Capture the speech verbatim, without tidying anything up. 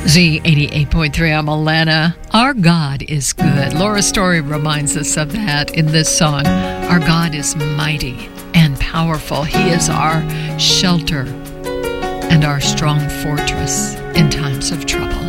Z eighty-eight point three, I'm Alana. Our God is good. Laura Story reminds us of that in this song. Our God is mighty and powerful. He is our shelter and our strong fortress in times of trouble.